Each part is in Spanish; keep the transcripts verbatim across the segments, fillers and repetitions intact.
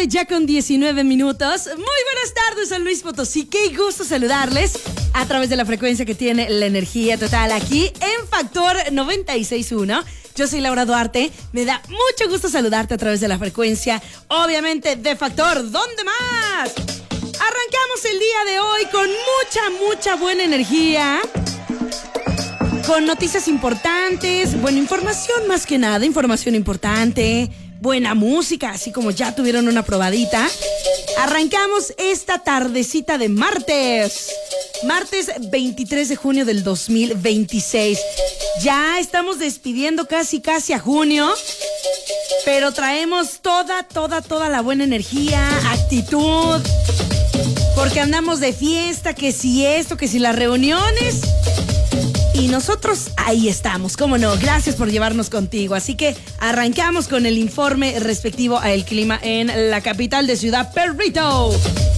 tarde, ya con diecinueve minutos. Muy buenas tardes, San Luis Potosí. Qué gusto saludarles a través de la frecuencia que tiene la energía total aquí en Factor noventa y seis punto uno. Yo soy Laura Duarte. Me da mucho gusto saludarte a través de la frecuencia, obviamente, de Factor. ¿Dónde más? Arrancamos el día de hoy con mucha, mucha buena energía. Con noticias importantes, buena información más que nada, información importante, buena música, así como ya tuvieron una probadita. Arrancamos esta tardecita de martes, martes veintitrés de junio del dos mil veintiséis. Ya estamos despidiendo casi, casi a junio, pero traemos toda, toda, toda la buena energía, actitud, porque andamos de fiesta, que si esto, que si las reuniones. Y nosotros ahí estamos, cómo no, gracias por llevarnos contigo. Así que arrancamos con el informe respectivo al clima en la capital de Ciudad Perrito.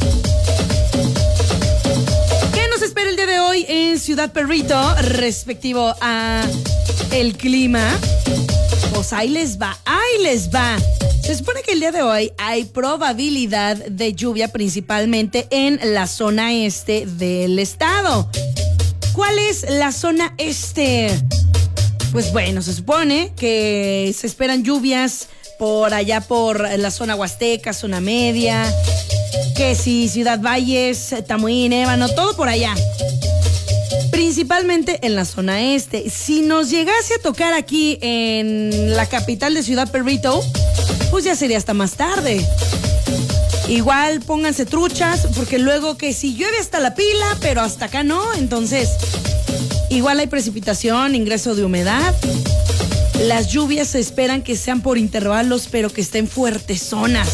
¿Qué nos espera el día de hoy en Ciudad Perrito respectivo a el clima? Pues ahí les va, ahí les va. Se supone que el día de hoy hay probabilidad de lluvia principalmente en la zona este del estado. ¿Cuál es la zona este? Pues bueno, se supone que se esperan lluvias por allá por la zona huasteca, zona media, que si Ciudad Valles, Tamuín, Ébano, todo por allá. Principalmente en la zona este. Si nos llegase a tocar aquí en la capital de Ciudad Perrito, pues ya sería hasta más tarde. Igual pónganse truchas, porque luego que si llueve hasta la pila, pero hasta acá no, entonces igual hay precipitación, ingreso de humedad. Las lluvias se esperan que sean por intervalos, pero que estén fuertes zonas.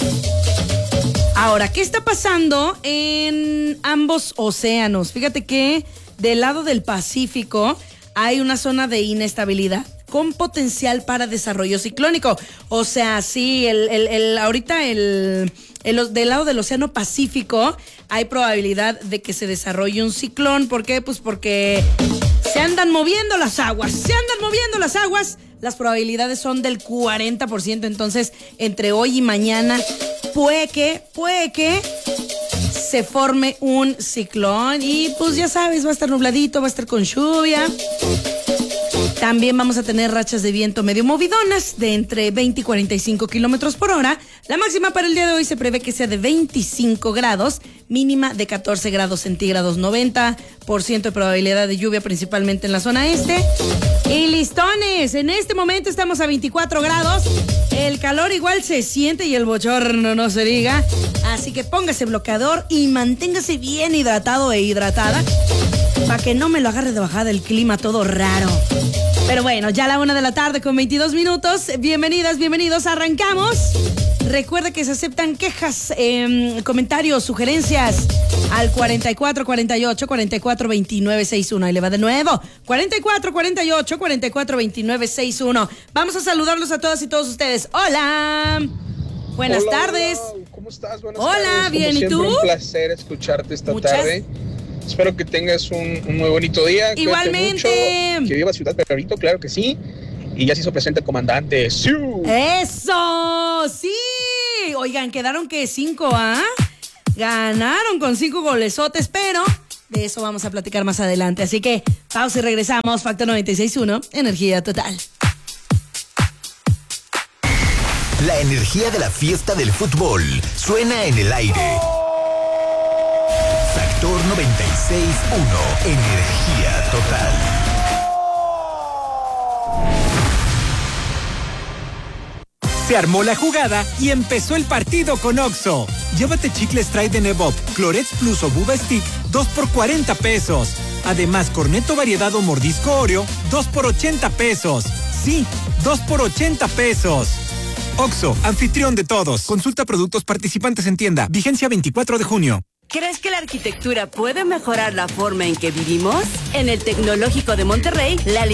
Ahora, ¿qué está pasando en ambos océanos? Fíjate que del lado del Pacífico hay una zona de inestabilidad con potencial para desarrollo ciclónico. O sea, sí, el, el, el, ahorita el, el, del lado del Océano Pacífico hay probabilidad de que se desarrolle un ciclón. ¿Por qué? Pues porque se andan moviendo las aguas. Se andan moviendo las aguas. Las probabilidades son del cuarenta por ciento. Entonces, entre hoy y mañana, puede que, puede que se forme un ciclón. Y pues ya sabes, va a estar nubladito, va a estar con lluvia. También vamos a tener rachas de viento medio movidonas de entre veinte y cuarenta y cinco kilómetros por hora. La máxima para el día de hoy se prevé que sea de veinticinco grados, mínima de catorce grados centígrados, noventa por ciento de probabilidad de lluvia principalmente en la zona este. Y listones, en este momento estamos a veinticuatro grados. El calor igual se siente y el bochorno no se diga. Así que póngase bloqueador y manténgase bien hidratado e hidratada para que no me lo agarre de bajada el clima todo raro. Pero bueno, ya a la una de la tarde con veintidós minutos. Bienvenidas, bienvenidos, arrancamos. Recuerda que se aceptan quejas, eh, comentarios, sugerencias al cuarenta y cuatro cuarenta y ocho cuarenta y cuatro veintinueve sesenta y uno. Ahí le va de nuevo. cuarenta y cuatro cuarenta y ocho cuarenta y cuatro veintinueve sesenta y uno. Vamos a saludarlos a todas y todos ustedes. ¡Hola! Buenas hola, tardes. Hola. ¿Cómo estás? Buenas hola, tardes. bien, Como ¿y tú? Un placer escucharte esta Muchas. tarde. Espero que tengas un, un muy bonito día. Igualmente. Cuídate mucho. Que viva Ciudad Perrito, claro que sí. Y ya se hizo presente el comandante. ¡Siu! ¡Eso! ¡Sí! Oigan, quedaron que cinco, ¿ah? Ganaron con cinco golesotes, pero de eso vamos a platicar más adelante. Así que pausa y regresamos. Factor noventa y seis punto uno, energía total. La energía de la fiesta del fútbol suena en el aire. Factor noventa y seis punto uno, energía total. Se armó la jugada y empezó el partido con Oxxo. Llévate chicles Try de Nebop, Clorets Plus o Buba Stick, dos por cuarenta pesos. Además, Corneto variedad o mordisco Oreo, dos por ochenta pesos. Sí, dos por ochenta pesos. Oxxo, anfitrión de todos. Consulta productos participantes en tienda. Vigencia veinticuatro de junio. ¿Crees que la arquitectura puede mejorar la forma en que vivimos? En el Tecnológico de Monterrey, la